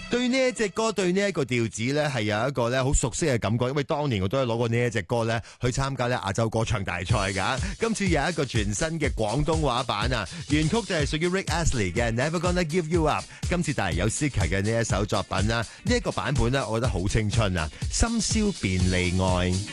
對呢一隻歌，對呢一個調子咧，係有一個咧好熟悉嘅感覺，因為當年我都係攞過呢一隻歌咧去參加咧亞洲歌唱大賽噶。今次有一個全新嘅廣東話版啊，原曲就係屬於 Rick Astley 嘅 Never Gonna Give You Up。今次帶嚟有 Sika 嘅呢一首作品啦，呢一個版本咧，我覺得好青春啊，深宵便利愛。